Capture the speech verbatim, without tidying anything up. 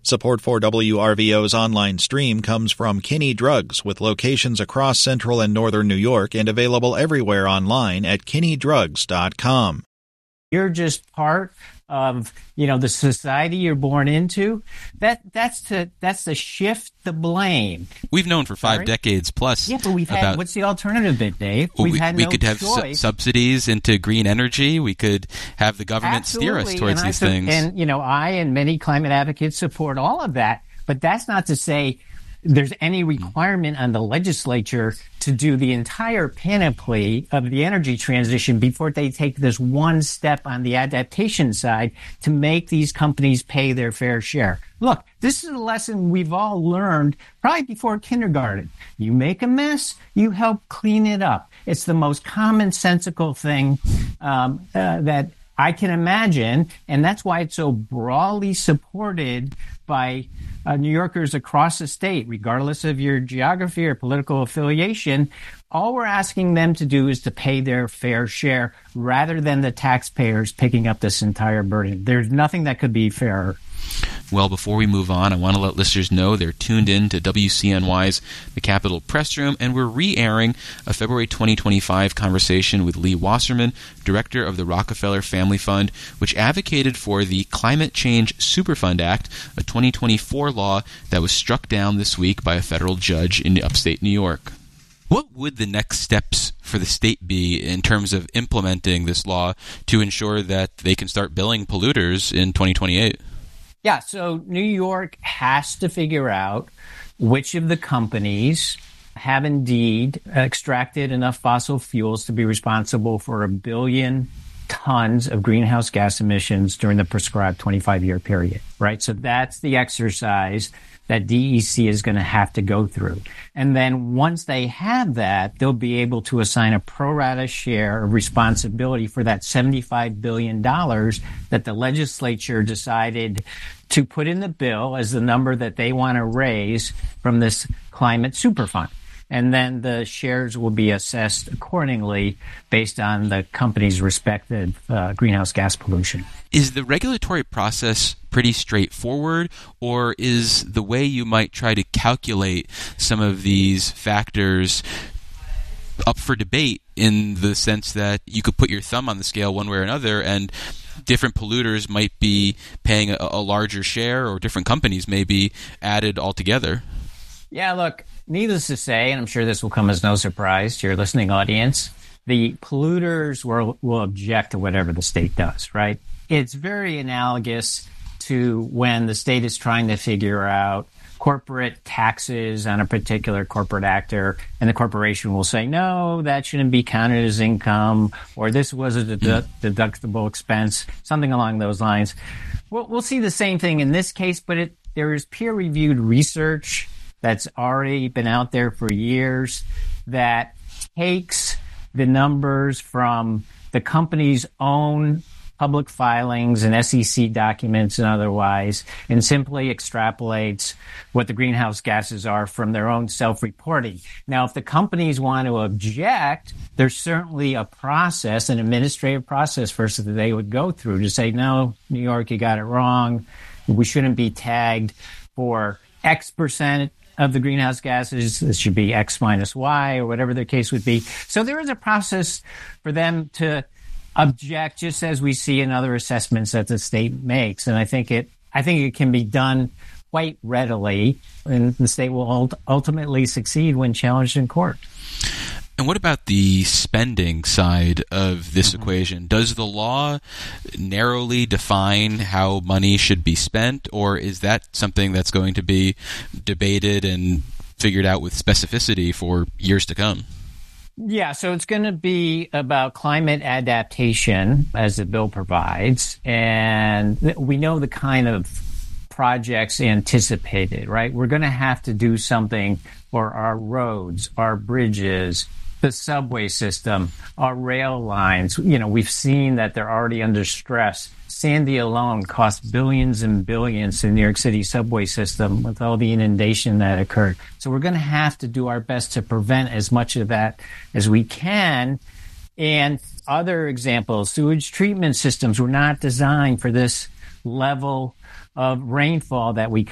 Support for W R V O's online stream comes from Kinney Drugs, with locations across central and northern New York and available everywhere online at kinney drugs dot com. You're just part of, you know, the society you're born into. That that's to that's to shift the blame. We've known for five Sorry? decades plus. Yeah, but we've had. about, What's the alternative bit, Dave? Well, we've we, had we no could have choice. su- subsidies into green energy. We could have the government Absolutely. steer us towards and these I, things. And you know, I and many climate advocates support all of that. But that's not to say there's any requirement on the legislature to do the entire panoply of the energy transition before they take this one step on the adaptation side to make these companies pay their fair share. Look, this is a lesson we've all learned probably before kindergarten. You make a mess, you help clean it up. It's the most commonsensical thing um, uh, that I can imagine, and that's why it's so broadly supported by uh, New Yorkers across the state, regardless of your geography or political affiliation. All we're asking them to do is to pay their fair share rather than the taxpayers picking up this entire burden. There's nothing that could be fairer. Well, before we move on, I want to let listeners know they're tuned in to W C N Y's The Capitol Press Room, and we're re-airing a February twenty twenty-five conversation with Lee Wasserman, director of the Rockefeller Family Fund, which advocated for the Climate Change Superfund Act, a twenty twenty-four law that was struck down this week by a federal judge in upstate New York. What would the next steps for the state be in terms of implementing this law to ensure that they can start billing polluters in twenty twenty-eight? Yeah, so New York has to figure out which of the companies have indeed extracted enough fossil fuels to be responsible for a billion tons of greenhouse gas emissions during the prescribed twenty-five year period, right? So that's the exercise that D E C is going to have to go through. And then once they have that, they'll be able to assign a pro rata share of responsibility for that seventy-five billion dollars that the legislature decided to put in the bill as the number that they want to raise from this climate superfund. And then the shares will be assessed accordingly based on the company's respective uh, greenhouse gas pollution. Is the regulatory process pretty straightforward, or is the way you might try to calculate some of these factors up for debate in the sense that you could put your thumb on the scale one way or another, and different polluters might be paying a, a larger share, or different companies may be added altogether? Yeah, look, needless to say, and I'm sure this will come as no surprise to your listening audience, the polluters will, will object to whatever the state does, right? It's very analogous to when the state is trying to figure out corporate taxes on a particular corporate actor, and the corporation will say, no, that shouldn't be counted as income, or this was a dedu- deductible expense, something along those lines. We'll, we'll see the same thing in this case, but it, there is peer-reviewed research that's already been out there for years that takes the numbers from the company's own public filings and S E C documents and otherwise, and simply extrapolates what the greenhouse gases are from their own self-reporting. Now, if the companies want to object, there's certainly a process, an administrative process first that they would go through to say, no, New York, you got it wrong. We shouldn't be tagged for X percent of the greenhouse gases. This should be X minus Y, or whatever the case would be. So there is a process for them to object, just as we see in other assessments that the state makes. And I think it, I think it can be done quite readily, and the state will ultimately succeed when challenged in court. And what about the spending side of this mm-hmm. equation? Does the law narrowly define how money should be spent, or is that something that's going to be debated and figured out with specificity for years to come? Yeah, so it's going to be about climate adaptation, as the bill provides, and we know the kind of projects anticipated, right? We're going to have to do something for our roads, our bridges, the subway system, our rail lines. You know, we've seen that they're already under stress. Sandy alone cost billions and billions to the New York City subway system with all the inundation that occurred. So we're going to have to do our best to prevent as much of that as we can. And other examples, sewage treatment systems were not designed for this level of rainfall that we